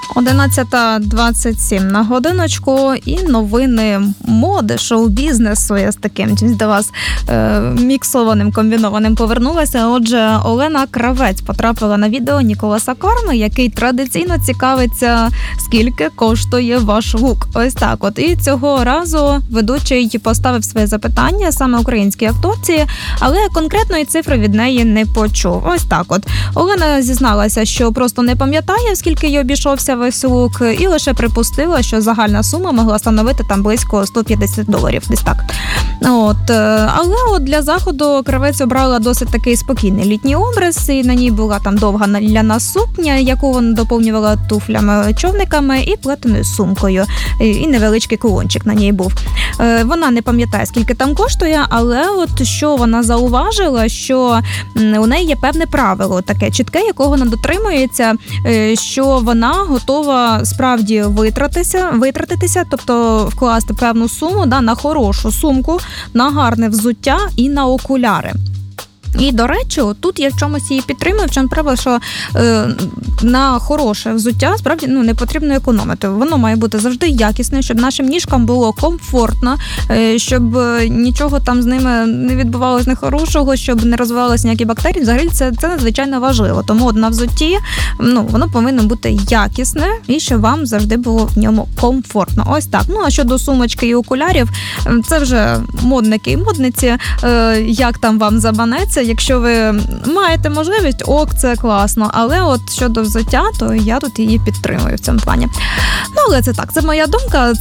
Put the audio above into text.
11:27 на годиночку і новини моди, шоу-бізнесу. Я з таким чимось до вас міксованим, комбінованим повернулася. Отже, Олена Кравець потрапила на відео Ніколаса Карми, який традиційно цікавиться, скільки коштує ваш лук. Ось так от. І цього разу ведучий поставив своє запитання саме українській акторці, але конкретної цифри від неї не почув. Ось так от. Олена зізналася, що просто не пам'ятає, скільки їй обійшовся весь лук, і лише припустила, що загальна сума могла становити там близько $150, десь так. Але для заходу Кравець обрала досить такий спокійний літній образ, і на ній була там довга ляна сукня, яку вона доповнювала туфлями, човниками і плетеною сумкою, і невеличкий кулончик на ній був. Вона не пам'ятає, скільки там коштує, але от що вона зауважила, що у неї є певне правило, таке чітке, якого вона дотримується, що вона готова справді витратитися, тобто вкласти певну суму на хорошу сумку, на гарне взуття і на окуляри. І, до речі, тут я в чомусь її підтримую, в чому правило, що на хороше взуття справді не потрібно економити. Воно має бути завжди якісне, щоб нашим ніжкам було комфортно, щоб нічого там з ними не відбувалося нехорошого, щоб не розвивалися ніякі бактерії. Взагалі це надзвичайно важливо. Тому на взутті воно повинно бути якісне і щоб вам завжди було в ньому комфортно. Ось так. А щодо сумочки і окулярів, це вже модники і модниці, як там вам забанеться. Якщо ви маєте можливість, це класно. Але от щодо взуття, то я тут її підтримую в цьому плані. Але це так, це моя думка.